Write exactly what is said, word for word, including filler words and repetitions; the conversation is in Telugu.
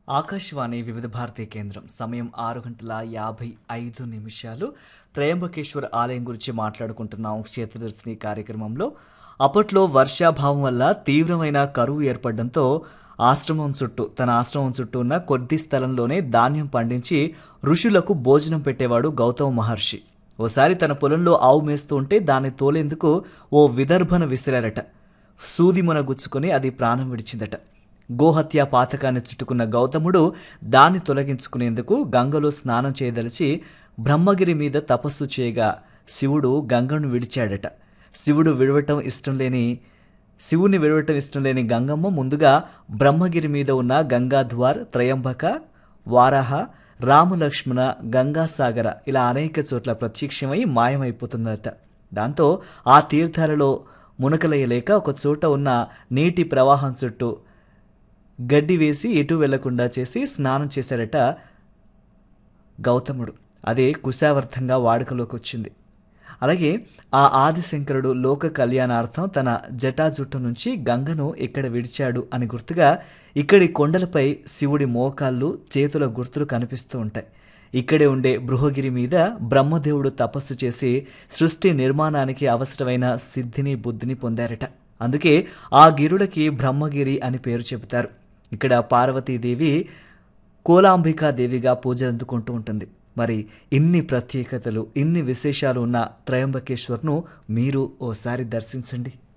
ఆకాశవాణి వివిధ భారతీ కేంద్రం సమయం ఆరు గంటల యాభై ఐదు నిమిషాలు. త్రయంబకేశ్వర్ ఆలయం గురించి మాట్లాడుకుంటున్నాం క్షేత్రదర్శిని కార్యక్రమంలో. అప్పట్లో వర్షాభావం వల్ల తీవ్రమైన కరువు ఏర్పడడంతో ఆశ్రమం చుట్టూ తన ఆశ్రమం చుట్టూ ఉన్న కొద్ది స్థలంలోనే ధాన్యం పండించి ఋషులకు భోజనం పెట్టేవాడు గౌతమ మహర్షి. ఓసారి తన పొలంలో ఆవు మేస్తూ ఉంటే దాన్ని తోలేందుకు ఓ విదర్భను విసిరారట. సూదిమున గుచ్చుకొని అది ప్రాణం విడిచిందట. గోహత్య పాతకాన్ని చుట్టుకున్న గౌతముడు దాన్ని తొలగించుకునేందుకు గంగలో స్నానం చేయదలిచి బ్రహ్మగిరి మీద తపస్సు చేయగా శివుడు గంగను విడిచాడట. శివుడు విడవటం ఇష్టం లేని శివుని విడవటం ఇష్టం లేని గంగమ్మ ముందుగా బ్రహ్మగిరి మీద ఉన్న గంగాద్వార్, త్రయంబక, వారాహ, రామలక్ష్మణ, గంగాసాగర ఇలా అనేక చోట్ల ప్రత్యక్షమై మాయమైపోతుందట. దాంతో ఆ తీర్థాలలో మునకలయ్యలేక ఒక చోట ఉన్న నీటి ప్రవాహం చుట్టూ గడ్డి వేసి ఎటు వెళ్లకుండా చేసి స్నానం చేశాడట గౌతముడు. అదే కుశావర్తంగా వాడుకలోకి వచ్చింది. అలాగే ఆ ఆదిశంకరుడు లోక కళ్యాణార్థం తన జటాజుట్టు నుంచి గంగను ఇక్కడ విడిచాడు అని గుర్తుగా ఇక్కడి కొండలపై శివుడి మోకాళ్ళు, చేతుల గుర్తులు కనిపిస్తూ ఉంటాయి. ఇక్కడే ఉండే బృహగిరి మీద బ్రహ్మదేవుడు తపస్సు చేసి సృష్టి నిర్మాణానికి అవసరమైన సిద్ధిని బుద్ధిని పొందారట. అందుకే ఆ గిరుడికి బ్రహ్మగిరి అని పేరు చెబుతారు. ఇక్కడ పార్వతీదేవి కోలాంబికాదేవిగా పూజలు అందుకుంటూ ఉంటుంది. మరి ఇన్ని ప్రత్యేకతలు, ఇన్ని విశేషాలు ఉన్న త్రయంబకేశ్వర్ను మీరు ఓసారి దర్శించండి.